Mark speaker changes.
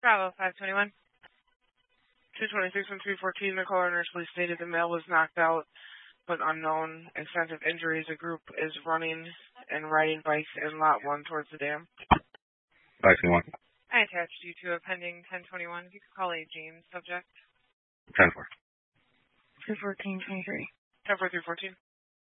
Speaker 1: Bravo 521. 226 and 314, the caller initially stated the male was knocked out, but unknown extent of injuries. A group is running and riding bikes in lot 1 towards the dam.
Speaker 2: 521.
Speaker 1: I attached you to a pending 1021. If you could call a James subject.
Speaker 2: 10-4.
Speaker 3: 214-23.
Speaker 1: 10-4 through 14.